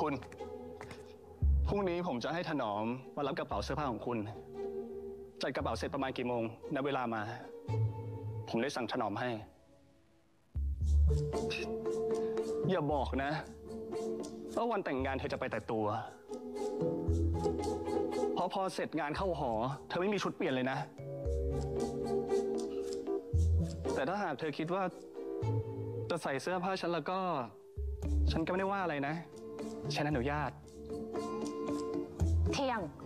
คุณพรุ่งนี้ผมจะให้ถนอมมารับกระเป๋าเสื้อผ้าของคุณจัดกระเป๋าเสร็จประมาณกี่โมงนับเวลามาผมได้สั่งถนอมให้อย่าบอกนะว่าวันแต่งงานเธอจะไปแต่ตัวเพราะพอเสร็จงานเข้าหอเธอไม่มีชุดเปลี่ยนเลยนะแต่ถ้าหากเธอคิดว่าจะใส่เสื้อผ้าฉันแล้วก็ฉันก็ไม่ได้ว่าอะไรนะฉันอนุญาตเที่ยง